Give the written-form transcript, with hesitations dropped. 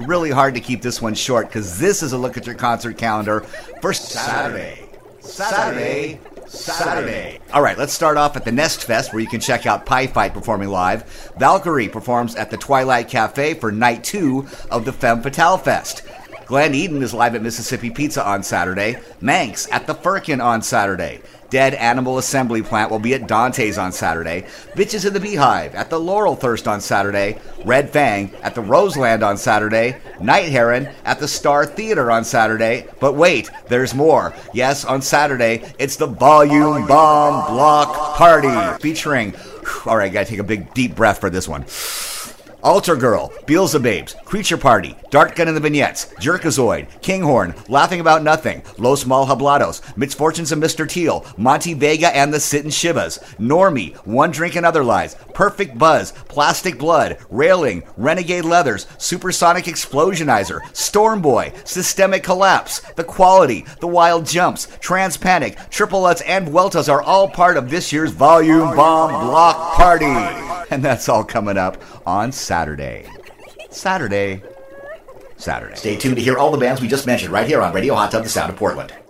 Really hard to keep this one short because this is a look at your concert calendar for Saturday. All right, let's start off at the Nest Fest, where you can check out Pie Fight performing live. Valkyrie performs at the Twilight Cafe for night 2 of the Femme Fatale Fest. Glen Eden is live at Mississippi Pizza on Saturday. Manx at the Firkin on Saturday. Dead Animal Assembly Plant will be at Dante's on Saturday. Bitches in the Beehive at the Laurel Thirst on Saturday. Red Fang at the Roseland on Saturday. Night Heron at the Star Theater on Saturday. But wait, there's more. Yes, on Saturday, it's the Volume Bomb Block Party featuring... All right, gotta take a big deep breath for this one. Altar Girl, Beelzebubs, Creature Party, Dart Gun and the Vignettes, Jerkazoid, Kinghorn, Laughing About Nothing, Los Mal Hablados, Misfortunes of Mr. Teal, Monty Vega and the Sit and Shivas, Normie, One Drink and Other Lies, Perfect Buzz, Plastic Blood, Railing, Renegade Leathers, Supersonic Explosionizer, Storm Boy, Systemic Collapse, The Quality, The Wild Jumps, Trans Panic, Triple Utz and Vueltas are all part of this year's Volume Bomb Block Party. And that's all coming up on Saturday. Stay tuned to hear all the bands we just mentioned right here on Radio Hot Tub, the Sound of Portland.